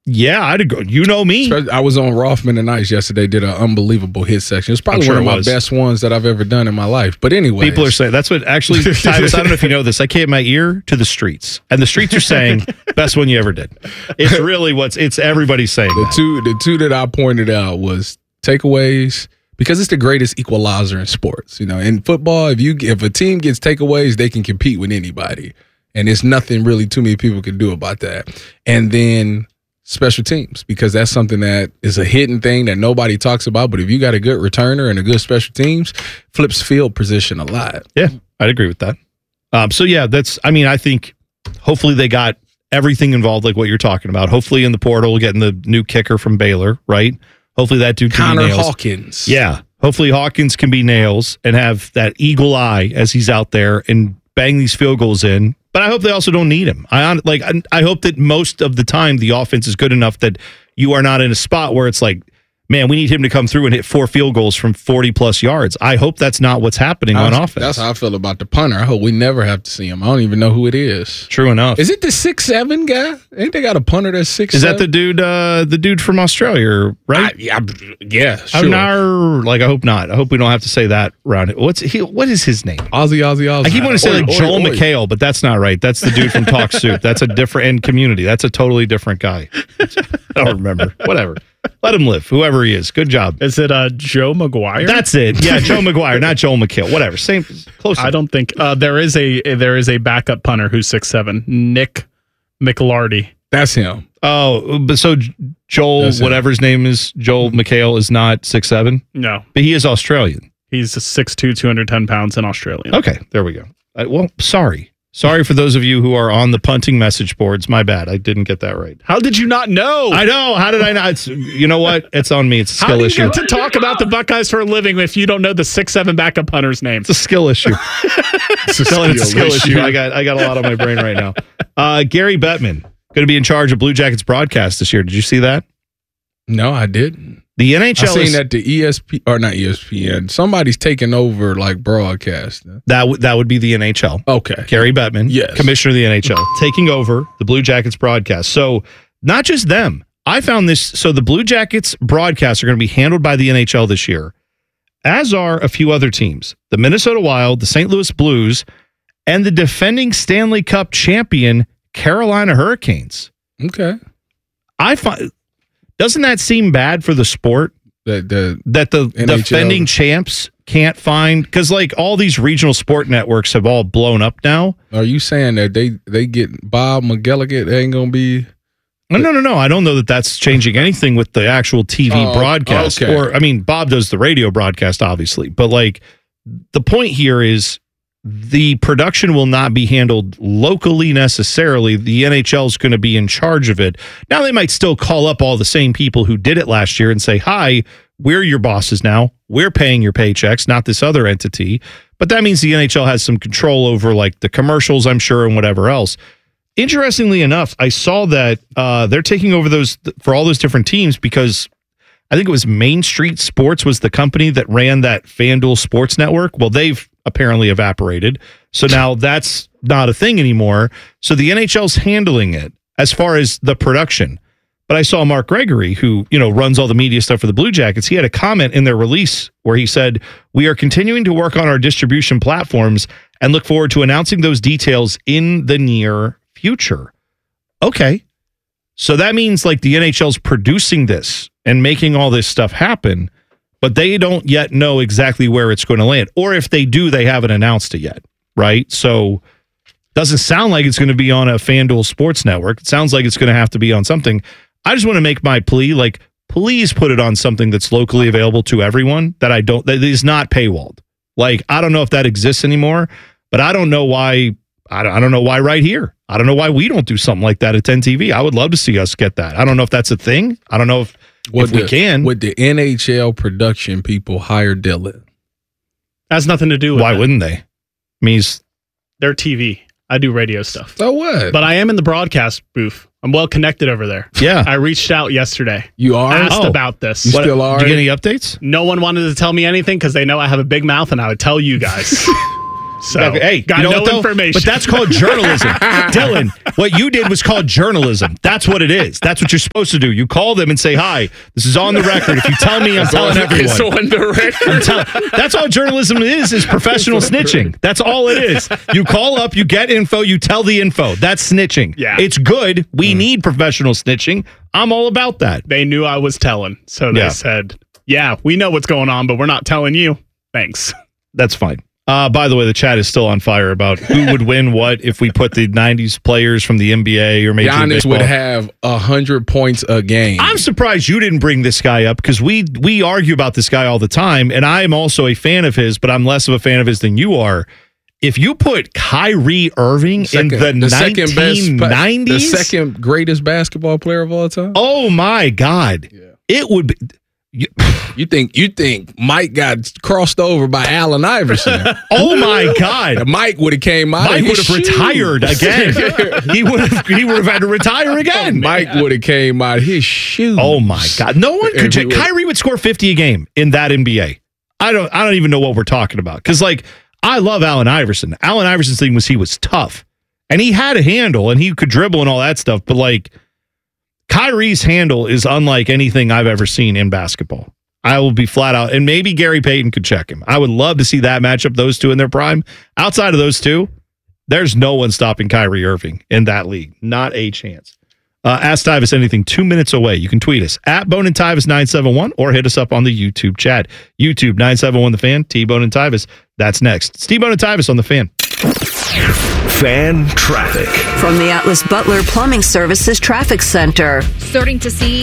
Yeah, I'd go. You know me. I was on Rothman and Ice yesterday, did an unbelievable hit section. It's probably one of my best ones that I've ever done in my life. But anyway. People are saying, that's what actually, Tyvis, I don't know if you know this. I came my ear to the streets. And the streets are saying, best one you ever did. It's really it's everybody saying the two that I pointed out was takeaways, because it's the greatest equalizer in sports. You know, in football, if a team gets takeaways, they can compete with anybody. And there's nothing really too many people can do about that. And then special teams, because that's something that is a hidden thing that nobody talks about. But if you got a good returner and a good special teams, flips field position a lot. Yeah, I'd agree with that. I think hopefully they got everything involved, like what you're talking about. Hopefully in the portal, getting the new kicker from Baylor, right? Hopefully that dude can be nails. Connor Hawkins. Yeah. Hopefully Hawkins can be nails and have that eagle eye as he's out there and bang these field goals in. But I hope they also don't need him. I hope that most of the time the offense is good enough that you are not in a spot where it's like, man, we need him to come through and hit 4 field goals from 40-plus yards. I hope that's not what's happening on offense. That's how I feel about the punter. I hope we never have to see him. I don't even know who it is. True enough. Is it the 6'7" guy? Ain't they got a punter that's 6'7"? Is that the dude from Australia, right? Yeah, sure. I hope not. I hope we don't have to say that around it. What is his name? Ozzy. I keep wanting to say Joel McHale, but that's not right. That's the dude from Talk Soup. That's a different end Community. That's a totally different guy. I don't remember. Whatever. Let him live, whoever he is. Good job. Is it Joe McGuire? That's it. Yeah, Joe McGuire, not Joel McHale. Whatever. Same. Close. I don't think there is a backup punter who's 6'7", Nick McLarty. That's him. Oh, but so Joel, whatever his name is, Joel McHale is not 6'7"? No, but he is Australian. He's 6'2", 210 pounds, and Australian. Okay, there we go. Sorry for those of you who are on the punting message boards. My bad. I didn't get that right. How did you not know? I know. How did I not? You know what? It's on me. It's a skill issue. How do you get to talk about the Buckeyes for a living if you don't know the 6'7" backup punter's name? It's a skill issue. It's a skill issue. I got a lot on my brain right now. Gary Bettman going to be in charge of Blue Jackets broadcast this year. Did you see that? No, I didn't. The NHL. I've seen that the not ESPN. Somebody's taking over like broadcast. That would be the NHL. Okay. Gary Bettman, yes, commissioner of the NHL, taking over the Blue Jackets broadcast. So not just them. I found this. So the Blue Jackets broadcasts are going to be handled by the NHL this year, as are a few other teams: the Minnesota Wild, the St. Louis Blues, and the defending Stanley Cup champion Carolina Hurricanes. Okay. Doesn't that seem bad for the sport that the defending champs can't find? Because like all these regional sport networks have all blown up now. Are you saying that they get Bob McGilligan ain't gonna be? No. I don't know that that's changing anything with the actual TV broadcast. Okay. Or I mean, Bob does the radio broadcast, obviously, but like the point here is the production will not be handled locally necessarily. The NHL is going to be in charge of it. Now, they might still call up all the same people who did it last year and say, hi, we're your bosses now. We're paying your paychecks, not this other entity. But that means the NHL has some control over like the commercials, I'm sure, and whatever else. Interestingly enough, I saw that they're taking over those for all those different teams because I think it was Main Street Sports was the company that ran that FanDuel Sports Network. Well, they've apparently evaporated. So now that's not a thing anymore. So the NHL's handling it as far as the production. But I saw Mark Gregory, who, runs all the media stuff for the Blue Jackets. He had a comment in their release where he said, "We are continuing to work on our distribution platforms and look forward to announcing those details in the near future." Okay. So that means like the NHL's producing this and making all this stuff happen, but they don't yet know exactly where it's going to land. Or if they do, they haven't announced it yet, right? So doesn't sound like it's going to be on a FanDuel Sports Network. It sounds like it's going to have to be on something. I just want to make my plea, like, please put it on something that's locally available to everyone that is not paywalled. Like, I don't know if that exists anymore, but I don't know why. I don't know why right here. I don't know why we don't do something like that at 10 TV. I would love to see us get that. I don't know if that's a thing. I don't know if we can. Would the NHL production people hire Dylan? Has nothing to do with Why wouldn't they? Means they're TV. I do radio stuff. So what? But I am in the broadcast booth. I'm well connected over there. Yeah. I reached out yesterday. You are? Asked about this. You still are? Did you get any updates? No one wanted to tell me anything because they know I have a big mouth and I would tell you guys. So, hey, got you know no what, though? information. But that's called journalism. Dylan, what you did was called journalism. That's what it is. That's what you're supposed to do. You call them and say, hi, this is on the record. If you tell me, I'm telling everyone. It's on the record. That's all journalism is professional snitching. That's all it is. You call up, you get info, you tell the info. That's snitching. Yeah. It's good. We need professional snitching. I'm all about that. They knew I was telling. So they said, yeah, we know what's going on, but we're not telling you. Thanks. That's fine. By the way, the chat is still on fire about who would win what if we put the 90s players from the NBA or Major League Giannis Baseball. would have 100 points a game. I'm surprised you didn't bring this guy up because we argue about this guy all the time, and I am also a fan of his, but I'm less of a fan of his than you are. If you put Kyrie Irving in the 1990s, the second greatest basketball player of all time. Oh my God, it would be. You think Mike got crossed over by Allen Iverson? Oh my God! Mike would have came out. Mike would have retired again. He would have had to retire again. Mike would have came out his shoes. Oh my God! No one could check. Kyrie would score 50 a game in that NBA. I don't even know what we're talking about because I love Allen Iverson. Allen Iverson's thing was he was tough and he had a handle and he could dribble and all that stuff, but Kyrie's handle is unlike anything I've ever seen in basketball. I will be flat out. And maybe Gary Payton could check him. I would love to see that matchup, those two in their prime. Outside of those two, there's no one stopping Kyrie Irving in that league. Not a chance. Ask Tyvis anything 2 minutes away. You can tweet us at Bone and Tyvis 971 or hit us up on the YouTube chat. YouTube 971 The Fan, T-Bone and Tyvis. That's next. It's T-Bone and Tyvis on The Fan. Fan traffic. From the Atlas Butler Plumbing Services Traffic Center. Starting to see